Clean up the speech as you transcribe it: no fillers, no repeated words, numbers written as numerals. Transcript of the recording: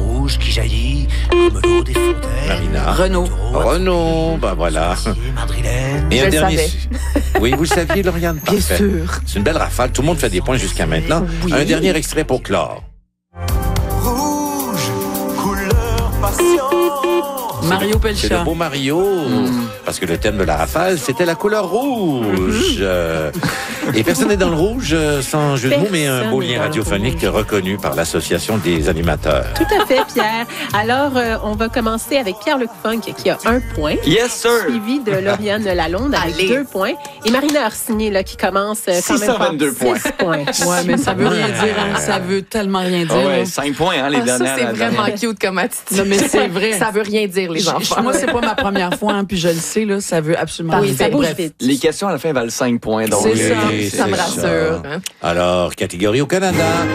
rouge qui jaillit comme l'eau des fontaines. Marina. Renaud, ben voilà. Madrilène. Et Je un le dernier. savais. Oui, vous le saviez, Lauriane? Bien Parfait. sûr. C'est une belle rafale. Tout le monde fait des points jusqu'à maintenant. Oui. Un dernier extrait pour clore. Rouge, couleur passion. Mario C'est Pelcha. le beau Mario, parce que le thème de la rafale, c'était la couleur rouge. Et personne n'est dans le rouge, sans jeu de mots, mais un beau Personne n'est lien dans le radiophonique rouge. reconnu par l'Association des animateurs. Tout à fait, Pierre. Alors, on va commencer avec Pierre-Luc Funk qui a 1 point. Yes, sir! Suivi de Lauriane Lalonde avec Allez. 2 points. Et Marina Orsini, là, qui commence quand même par 622 points. 6 points. Ouais, mais ça veut rien dire. Hein. Ça veut tellement rien dire. Ah ouais, là. 5 points, hein, les Ça, dernières. c'est la vraiment dernière. cute comme attitude. Non, mais c'est vrai. Ça veut rien dire, les enfants. Moi, c'est pas ma première fois, hein, puis je le sais, là, ça veut absolument Oui, rien ça dire. bouge Bref. vite. Les questions à la fin valent 5 points. Donc, C'est ça. Oui, Ça me c'est rassure. hein. Alors, catégorie au Canada.